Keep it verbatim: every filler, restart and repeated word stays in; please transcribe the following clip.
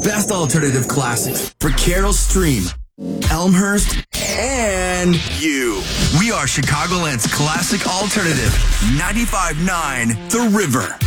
best alternative classics for Carol Stream, Elmhurst, and you. We are Chicagoland's classic alternative, ninety-five point nine The River.